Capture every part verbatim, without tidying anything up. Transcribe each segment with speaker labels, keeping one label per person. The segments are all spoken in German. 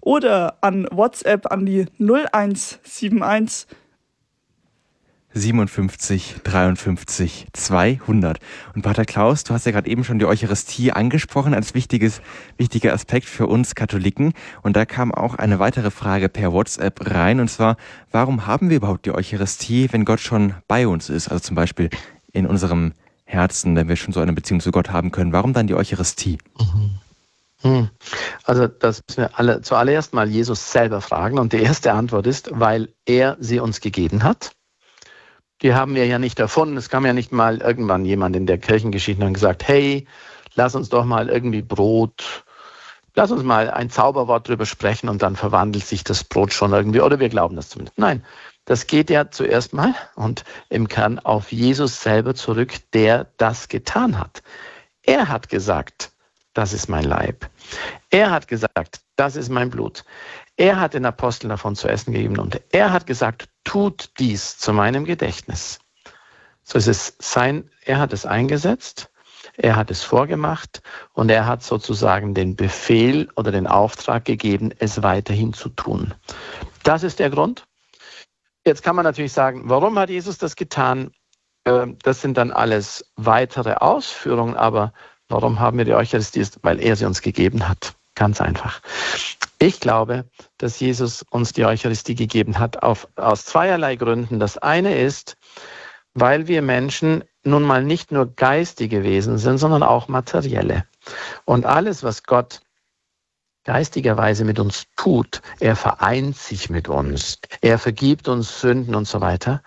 Speaker 1: oder an WhatsApp an die null eins sieben eins
Speaker 2: siebenundfünfzig, dreiundfünfzig, zweihundert. Und Pater Klaus, du hast ja gerade eben schon die Eucharistie angesprochen als wichtiges, wichtiger Aspekt für uns Katholiken. Und da kam auch eine weitere Frage per WhatsApp rein. Und zwar, warum haben wir überhaupt die Eucharistie, wenn Gott schon bei uns ist? Also zum Beispiel in unserem Herzen, wenn wir schon so eine Beziehung zu Gott haben können. Warum dann die Eucharistie?
Speaker 3: Mhm. Also das müssen wir alle, zuallererst mal Jesus selber fragen. Und die erste Antwort ist, weil er sie uns gegeben hat. Die haben wir ja nicht erfunden. Es kam ja nicht mal irgendwann jemand in der Kirchengeschichte und gesagt, hey, lass uns doch mal irgendwie Brot, lass uns mal ein Zauberwort drüber sprechen und dann verwandelt sich das Brot schon irgendwie. Oder wir glauben das zumindest. Nein, das geht ja zuerst mal und im Kern auf Jesus selber zurück, der das getan hat. Er hat gesagt, das ist mein Leib. Er hat gesagt, das ist mein Blut. Er hat den Aposteln davon zu essen gegeben und er hat gesagt, tut dies zu meinem Gedächtnis. So ist es sein, er hat es eingesetzt, er hat es vorgemacht und er hat sozusagen den Befehl oder den Auftrag gegeben, es weiterhin zu tun. Das ist der Grund. Jetzt kann man natürlich sagen, warum hat Jesus das getan? Das sind dann alles weitere Ausführungen, aber warum haben wir die Eucharistie? Weil er sie uns gegeben hat. Ganz einfach. Ich glaube, dass Jesus uns die Eucharistie gegeben hat auf, aus zweierlei Gründen. Das eine ist, weil wir Menschen nun mal nicht nur geistige Wesen sind, sondern auch materielle. Und alles, was Gott geistigerweise mit uns tut, er vereint sich mit uns, er vergibt uns Sünden und so weiter,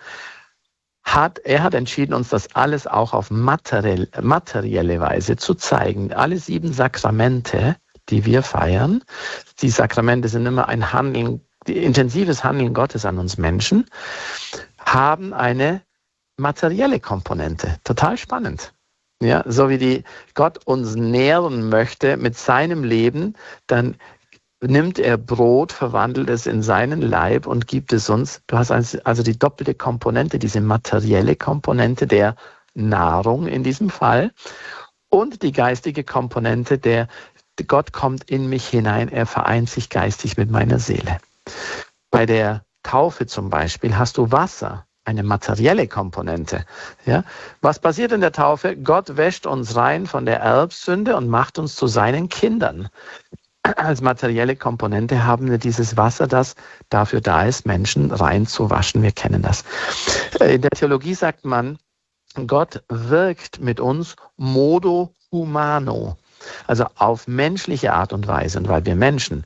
Speaker 3: hat, er hat entschieden, uns das alles auch auf materiell, materielle Weise zu zeigen. Alle sieben Sakramente, die wir feiern. Die Sakramente sind immer ein Handeln, intensives Handeln Gottes an uns Menschen, haben eine materielle Komponente. Total spannend. Ja, so wie die Gott uns nähren möchte mit seinem Leben, dann nimmt er Brot, verwandelt es in seinen Leib und gibt es uns. Du hast also die doppelte Komponente, diese materielle Komponente der Nahrung in diesem Fall und die geistige Komponente der Gott kommt in mich hinein, er vereint sich geistig mit meiner Seele. Bei der Taufe zum Beispiel hast du Wasser, eine materielle Komponente. Ja? Was passiert in der Taufe? Gott wäscht uns rein von der Erbsünde und macht uns zu seinen Kindern. Als materielle Komponente haben wir dieses Wasser, das dafür da ist, Menschen rein zu waschen. Wir kennen das. In der Theologie sagt man, Gott wirkt mit uns modo humano. Also auf menschliche Art und Weise. Und weil wir Menschen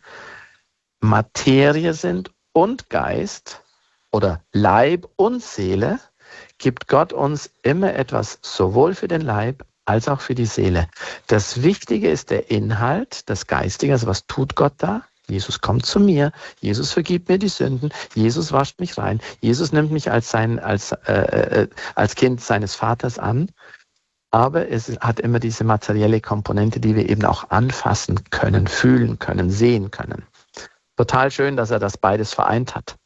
Speaker 3: Materie sind und Geist oder Leib und Seele, gibt Gott uns immer etwas sowohl für den Leib als auch für die Seele. Das Wichtige ist der Inhalt, das Geistige. Also was tut Gott da? Jesus kommt zu mir, Jesus vergibt mir die Sünden, Jesus wascht mich rein, Jesus nimmt mich als, sein, als, äh, als Kind seines Vaters an. Aber es hat immer diese materielle Komponente, die wir eben auch anfassen können, fühlen können, sehen können. Total schön, dass er das beides vereint hat.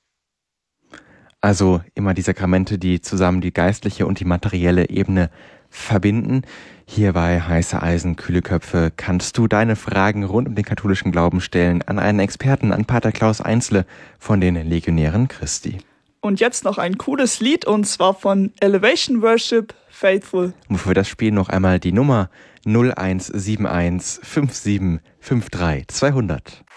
Speaker 2: Also immer die Sakramente, die zusammen die geistliche und die materielle Ebene verbinden. Hier bei Heiße Eisen, kühle Köpfe kannst du deine Fragen rund um den katholischen Glauben stellen an einen Experten, an Pater Klaus Einzle von den Legionären Christi.
Speaker 1: Und jetzt noch ein cooles Lied, und zwar von Elevation Worship, Faithful.
Speaker 2: Und bevor wir das spielen, noch einmal die Nummer null eins sieben eins fünf sieben fünf drei zweihundert.